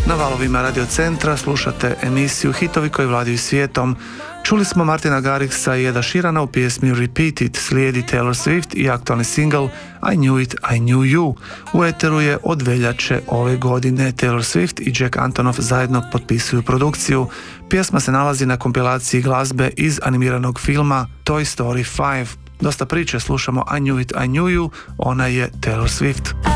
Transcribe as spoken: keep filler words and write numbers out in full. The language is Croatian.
Na valovima Radio Centra slušate emisiju Hitovi koji vladaju svijetom. Čuli smo Martina Garrixa i Eda Sheerana u pjesmi Repeat It, slijedi Taylor Swift i aktualni single I Knew It, I Knew You. U eteru je od veljače ove godine. Taylor Swift i Jack Antonoff zajedno potpisuju produkciju. Pjesma se nalazi na kompilaciji glazbe iz animiranog filma Toy Story pet. Dosta priče, slušamo I Knew It, I Knew You, ona je Taylor Swift.